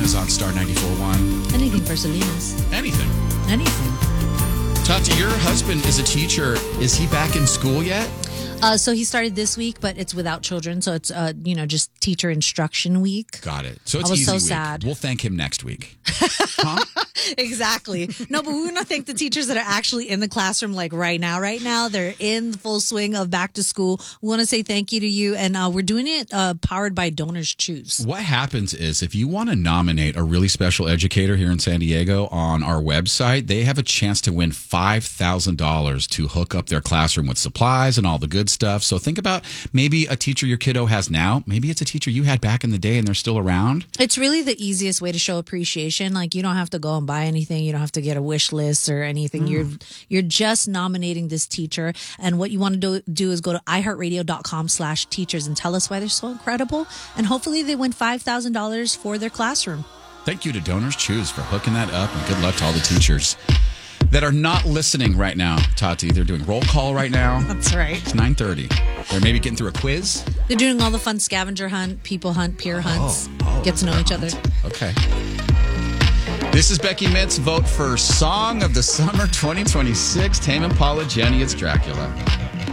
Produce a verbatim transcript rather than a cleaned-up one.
on Star ninety-four point one. Anything for Salinas. Anything. Anything. Tati, your husband is a teacher. Is he back in school yet? Uh, so he started this week, but it's without children. So it's, uh, you know, just teacher instruction week. Got it. So it's I was easy so week. sad. We'll thank him next week. Huh? Exactly. No, but we want to thank the teachers that are actually in the classroom like right now. Right now, they're in the full swing of back to school. We want to say thank you to you. And uh, we're doing it uh, powered by Donors Choose. What happens is if you want to nominate a really special educator here in San Diego on our website, they have a chance to win five thousand dollars to hook up their classroom with supplies and all the good stuff. So think about maybe a teacher your kiddo has now. Maybe it's a teacher you had back in the day and they're still around. It's really the easiest way to show appreciation. Like, you don't have to go and buy anything. You don't have to get a wish list or anything. Mm. You're you're just nominating this teacher. And what you want to do, do is go to iheartradio.com slash teachers and tell us why they're so incredible. And hopefully they win five thousand dollars for their classroom. Thank you to Donors Choose for hooking that up. And good luck to all the teachers that are not listening right now, Tati. They're doing roll call right now. That's right. It's nine thirty. They're maybe getting through a quiz. They're doing all the fun scavenger hunt, people hunt, peer hunts. Oh, oh, get to know each other. Okay. This is Becky Mitz. Vote for Song of the Summer twenty twenty-six. Tame Impala, Jenny, it's Dracula.